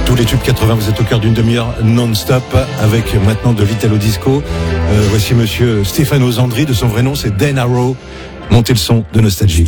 Tous les tubes 80, vous êtes au cœur d'une demi-heure non-stop avec maintenant de l'Italo Disco. Voici monsieur Stefano Zandri, de son vrai nom c'est Dan Arrow. Montez le son de Nostalgie.